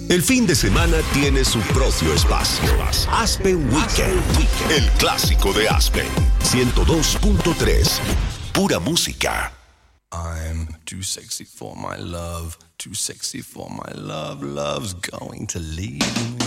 El fin de semana tiene su propio espacio. Aspen Weekend, el clásico de Aspen. 102.3, pura música. I'm too sexy for my love, too sexy for my love, love's going to leave me.